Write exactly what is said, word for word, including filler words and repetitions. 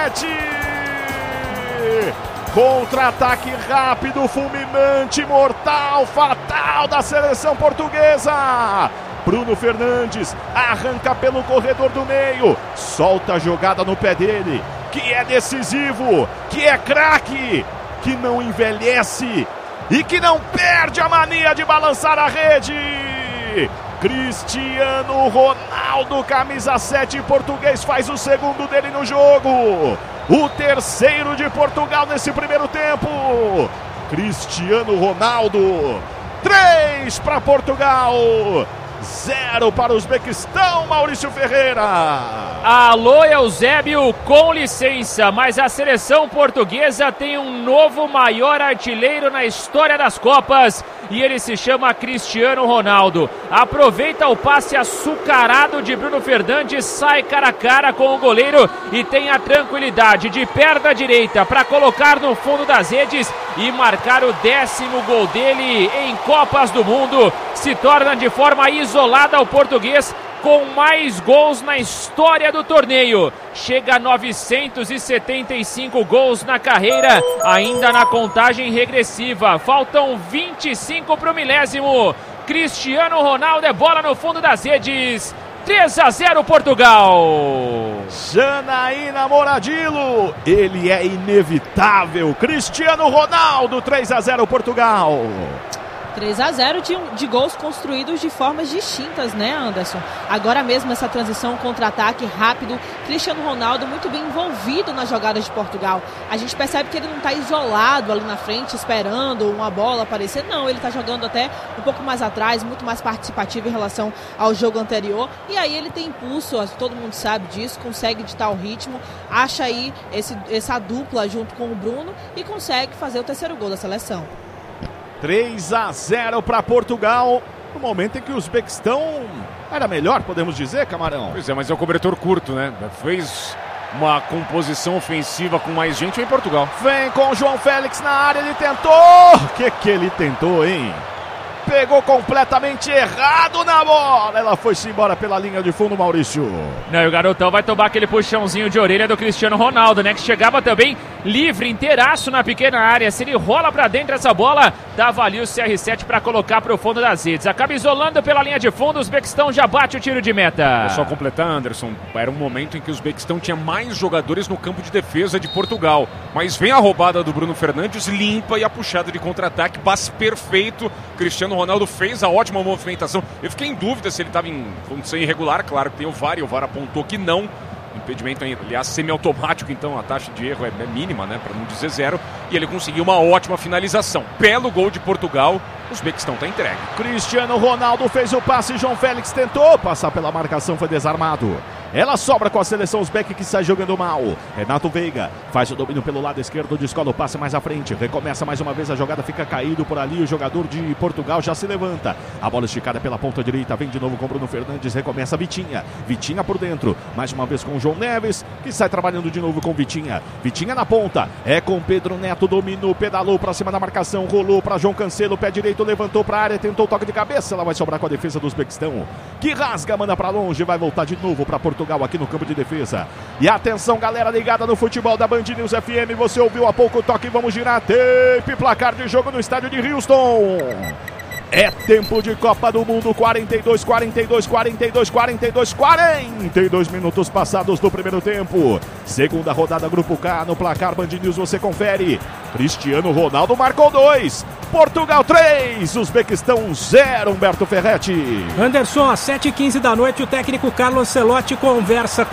Ferretti! Contra-ataque rápido, fulminante, mortal, fatal da seleção portuguesa. Bruno Fernandes arranca pelo corredor do meio, solta a jogada no pé dele, que é decisivo, que é craque, que não envelhece e que não perde a mania de balançar a rede. Cristiano Ronaldo, camisa sete português, faz o segundo dele no jogo. O terceiro de Portugal nesse primeiro tempo. Cristiano Ronaldo, três para Portugal, zero para o Uzbequistão, Maurício Ferreira. Alô, Eusébio, com licença, mas a seleção portuguesa tem um novo maior artilheiro na história das Copas e ele se chama Cristiano Ronaldo. Aproveita o passe açucarado de Bruno Fernandes, sai cara a cara com o goleiro e tem a tranquilidade de perna direita para colocar no fundo das redes e marcar o décimo gol dele em Copas do Mundo. Se torna de forma isolada o português com mais gols na história do torneio. Chega a novecentos e setenta e cinco gols na carreira, ainda na contagem regressiva. Faltam vinte e cinco para o milésimo. Cristiano Ronaldo é bola no fundo das redes. três a zero Portugal. Janaína Moradilo, ele é inevitável. Cristiano Ronaldo, três a zero Portugal. três a zero de, de gols construídos de formas distintas, né, Anderson? Agora mesmo essa transição, contra-ataque rápido, Cristiano Ronaldo muito bem envolvido nas jogadas de Portugal. A gente percebe que ele não está isolado ali na frente, esperando uma bola aparecer. Não, ele está jogando até um pouco mais atrás, muito mais participativo em relação ao jogo anterior. E aí ele tem impulso, todo mundo sabe disso, consegue ditar o ritmo, acha aí esse, essa dupla junto com o Bruno e consegue fazer o terceiro gol da seleção. três a zero para Portugal, no momento em que o Uzbequistão era melhor, podemos dizer, Camarão? Pois é, mas é o cobertor curto, né? Fez uma composição ofensiva com mais gente em Portugal. Vem com o João Félix na área, ele tentou! O que que ele tentou, hein? Pegou completamente errado na bola. Ela foi-se embora pela linha de fundo, Maurício. Não, e o garotão vai tomar aquele puxãozinho de orelha do Cristiano Ronaldo, né? Que chegava também livre, inteiraço na pequena área. Se ele rola pra dentro essa bola, dava ali o C R sete pra colocar pro fundo das redes. Acaba isolando pela linha de fundo, o Uzbequistão já bate o tiro de meta. É só completar, Anderson. Era um momento em que o Uzbequistão tinha mais jogadores no campo de defesa de Portugal. Mas vem a roubada do Bruno Fernandes, limpa, e a puxada de contra-ataque, passe perfeito. Cristiano Ronaldo fez a ótima movimentação. Eu fiquei em dúvida se ele estava em condição irregular. Claro que tem o V A R e o V A R apontou que não. Impedimento, aliás, semiautomático, então a taxa de erro é, é mínima, né, para não dizer zero. E ele conseguiu uma ótima finalização. Belo gol de Portugal. O Uzbequistão está entregue. Cristiano Ronaldo fez o passe, João Félix tentou passar pela marcação, foi desarmado. Ela sobra com a seleção uzbeque que sai jogando mal. Renato Veiga faz o domínio pelo lado esquerdo, descola o passe mais à frente. Recomeça mais uma vez a jogada, fica caído por ali. O jogador de Portugal já se levanta. A bola esticada pela ponta direita, vem de novo com Bruno Fernandes. Recomeça Vitinha. Vitinha por dentro. Mais uma vez com o João Neves, que sai trabalhando de novo com Vitinha. Vitinha na ponta. É com Pedro Neto, dominou, pedalou pra cima da marcação. Rolou pra João Cancelo, pé direito, levantou pra área, tentou o toque de cabeça. Ela vai sobrar com a defesa do Uzbequistão, que rasga, manda pra longe. Vai voltar de novo pra Portugal. Portugal aqui no campo de defesa. E atenção, galera ligada no futebol da Band News F M. Você ouviu há pouco o toque, vamos girar. Tape, placar de jogo no estádio de Houston. É tempo de Copa do Mundo. quarenta e dois, quarenta e dois, quarenta e dois, quarenta e dois, quarenta e dois minutos passados do primeiro tempo. Segunda rodada, Grupo K. No placar Band News você confere. Cristiano Ronaldo marcou dois. Portugal três. Uzbequistão zero. Humberto Ferretti. Anderson, às sete e quinze da noite, o técnico Carlo Ancelotti conversa